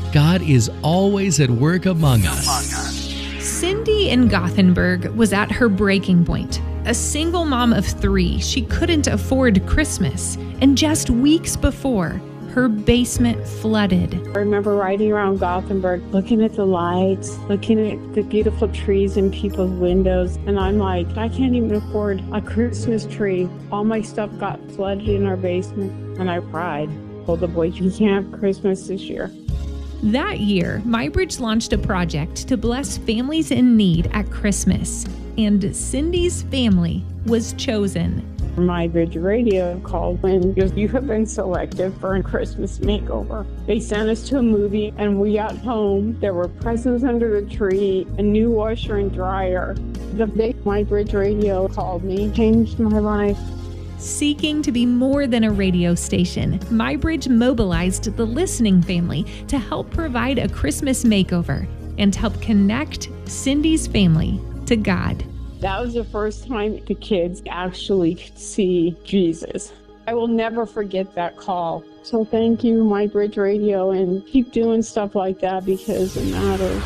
God is always at work among us. Cindy in Gothenburg was at her breaking point. A single mom of 3, she couldn't afford Christmas. And just weeks before, her basement flooded. I remember riding around Gothenburg, looking at the lights, looking at the beautiful trees in people's windows. And I'm like, I can't even afford a Christmas tree. All my stuff got flooded in our basement. And I cried. Told the boys, we can't have Christmas this year. That year, MyBridge launched a project to bless families in need at Christmas. And Cindy's family was chosen. MyBridge Radio called when you have been selected for a Christmas makeover. They sent us to a movie and we got home. There were presents under the tree, a new washer and dryer. The day MyBridge Radio called me changed my life. Seeking to be more than a radio station, MyBridge mobilized the listening family to help provide a Christmas makeover and help connect Cindy's family to God. That was the first time the kids actually could see Jesus. I will never forget that call. So thank you, MyBridge Radio, and keep doing stuff like that because it matters.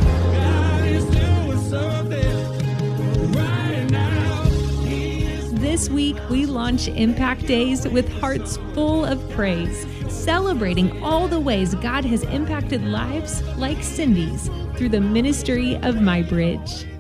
This week, we launch Impact Days with hearts full of praise, celebrating all the ways God has impacted lives like Cindy's through the ministry of MyBridge.